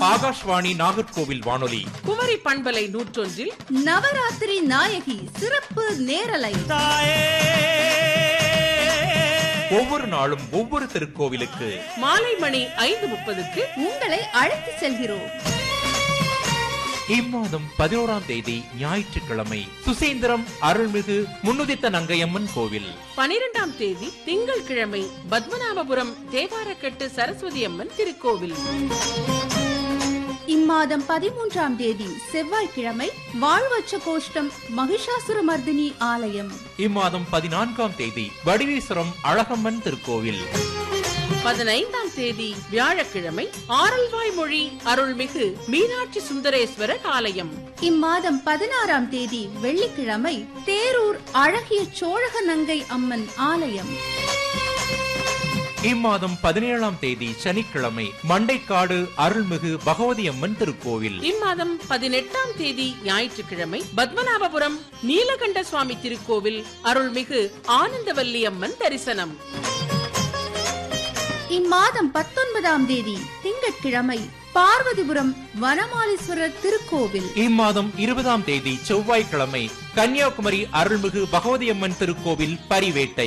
ஆகாஷ்வாணி நாகர்கோவில் வானொலி குமரி பண்பலை 101 நவராத்திரி நாயகி சிறப்பு நேரலை. ஒவ்வொரு நாளும் ஒவ்வொரு திருக்கோவிலுக்கு மாலை மணி 5:30 உங்களை அழைத்து செல்கிறோம். இம்மாதம் 11ஆம் தேதி ஞாயிற்றுக்கிழமை சுசீந்திரம் அருள்மிகு முன்னுதித்த நங்கையம்மன் கோவில். 12ஆம் தேதி திங்கட்கிழமை பத்மநாபபுரம் தேவாரக்கட்டு சரஸ்வதி அம்மன் திருக்கோவில். இம்மாதம் 13ஆம் தேதி செவ்வாய்க்கிழமை வாழ்வச்ச கோஷ்டம் மகிஷாசுரமர்தினி ஆலயம். இம்மாதம் 14ஆம் தேதி வடிவீஸ்வரம் அழகம்மன் திருக்கோவில். 15ஆம் தேதி வியாழக்கிழமை ஆரல்வாய் மொழி அருள்மிகு மீனாட்சி சுந்தரேஸ்வரர் ஆலயம். இம்மாதம் 16ஆம் தேதி வெள்ளிக்கிழமை தேரூர் அழகிய சோழக நங்கை அம்மன் ஆலயம். இம்மாதம் 17ஆம் தேதி சனிக்கிழமை மண்டைக்காடு அருள்மிகு பகவதி அம்மன் திருக்கோவில். இம்மாதம் 18ஆம் தேதி ஞாயிற்றுக்கிழமை பத்மநாபபுரம் நீலகண்ட சுவாமி திருக்கோவில் அருள்மிகு ஆனந்தவல்லி அம்மன் தரிசனம். இம்மாதம் 19ஆம் தேதி திங்கட்கிழமை பார்வதிபுரம் வனமாலீஸ்வரர் திருக்கோவில். இம்மாதம் 20ஆம் தேதி செவ்வாய்க்கிழமை கன்னியாகுமரி அருள்மிகு பகவதி அம்மன் திருக்கோவில் பரிவேட்டை.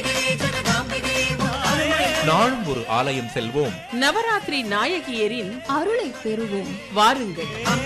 நாளும் ஒரு ஆலயம் செல்வோம். நவராத்திரி நாயகியரின் அருளை பெறுவோம். வாருங்கள்.